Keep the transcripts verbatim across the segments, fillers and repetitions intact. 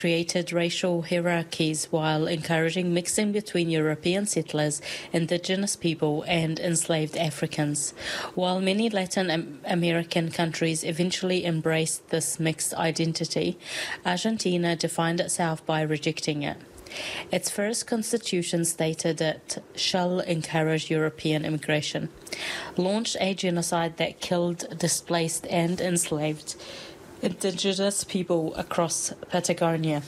created racial hierarchies while encouraging mixing between European settlers, indigenous people, and enslaved Africans. While many Latin American countries eventually embraced this mixed identity, Argentina defined itself by rejecting it. Its first constitution stated it shall encourage European immigration, launched a genocide that killed, displaced, and enslaved indigenous people across Patagonia,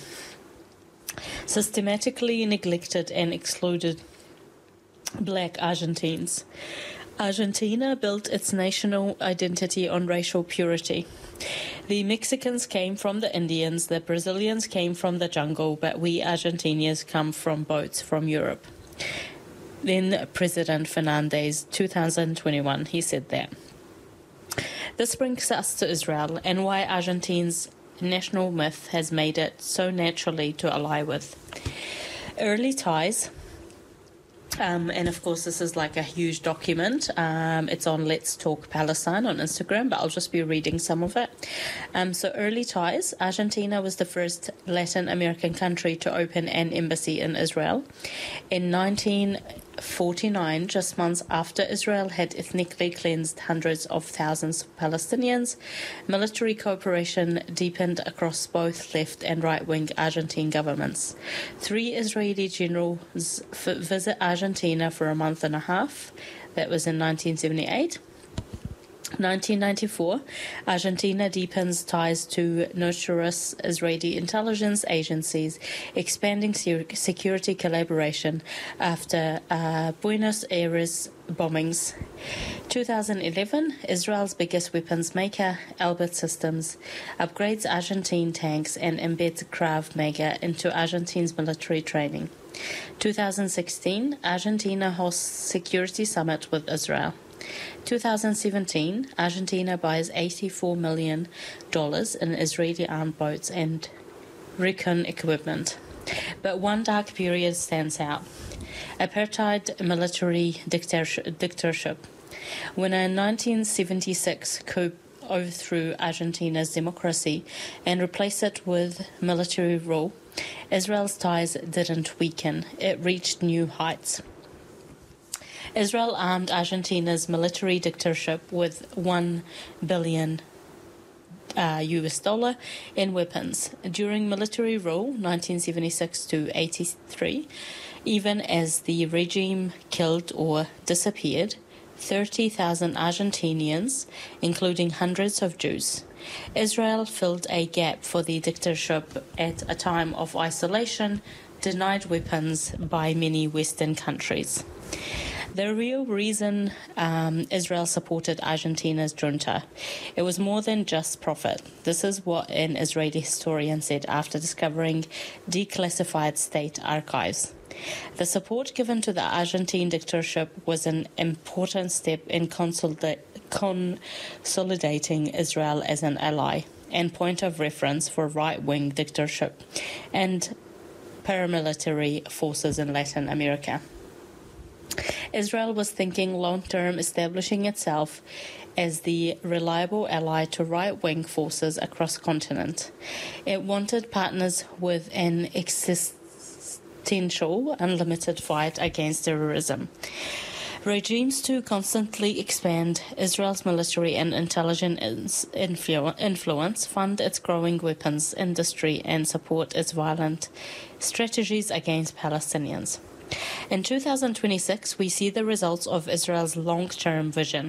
systematically neglected and excluded black Argentines. Argentina built its national identity on racial purity. The Mexicans came from the Indians, the Brazilians came from the jungle, but we Argentinians come from boats from Europe. Then President Fernandez, two thousand twenty-one, he said that. This brings us to Israel and why Argentina's national myth has made it so naturally to ally with. Early ties, um, and of course this is like a huge document. Um, it's on Let's Talk Palestine on Instagram, but I'll just be reading some of it. Um, so early ties, Argentina was the first Latin American country to open an embassy in Israel. In nineteen forty-nine, just months after Israel had ethnically cleansed hundreds of thousands of Palestinians, military cooperation deepened across both left and right-wing Argentine governments. Three Israeli generals f- visit Argentina for a month and a half. That was in nineteen seventy-eight. nineteen ninety-four, Argentina deepens ties to notorious Israeli intelligence agencies, expanding security collaboration after uh, Buenos Aires bombings. two thousand eleven, Israel's biggest weapons maker, Elbit Systems, upgrades Argentine tanks and embeds Krav Maga into Argentina's military training. two thousand sixteen, Argentina hosts Security Summit with Israel. two thousand seventeen, Argentina buys eighty-four million dollars in Israeli armed boats and recon equipment. But one dark period stands out. Apartheid military dictatorship. When a nineteen seventy-six coup overthrew Argentina's democracy and replaced it with military rule, Israel's ties didn't weaken. It reached new heights. Israel armed Argentina's military dictatorship with one billion uh, U S dollar in weapons during military rule nineteen seventy-six to eighty-three. Even as the regime killed or disappeared thirty thousand Argentinians, including hundreds of Jews, Israel filled a gap for the dictatorship at a time of isolation, denied weapons by many Western countries. The real reason um, Israel supported Argentina's junta, it was more than just profit. This is what an Israeli historian said after discovering declassified state archives. The support given to the Argentine dictatorship was an important step in consolida- consolidating Israel as an ally and point of reference for right-wing dictatorship and paramilitary forces in Latin America. Israel was thinking long-term, establishing itself as the reliable ally to right-wing forces across the continent. It wanted partners with an existential, unlimited fight against terrorism. Regimes to constantly expand Israel's military and intelligence influ- influence, fund its growing weapons industry, and support its violent strategies against Palestinians. In two thousand twenty-six, we see the results of Israel's long-term vision.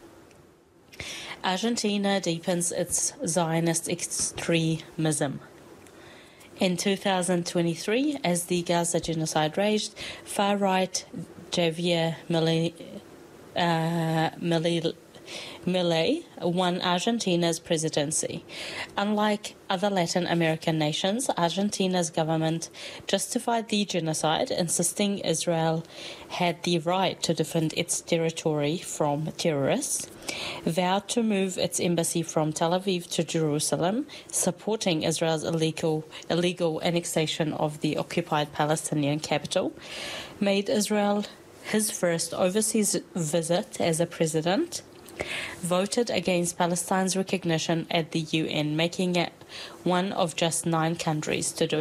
Argentina deepens its Zionist extremism. In two thousand twenty-three, as the Gaza genocide raged, far-right Javier Milei, uh, Milei, Milei won Argentina's presidency. Unlike other Latin American nations, Argentina's government justified the genocide, insisting Israel had the right to defend its territory from terrorists, vowed to move its embassy from Tel Aviv to Jerusalem, supporting Israel's illegal, illegal annexation of the occupied Palestinian capital, made Israel his first overseas visit as a president, voted against Palestine's recognition at the U N, making it one of just nine countries to do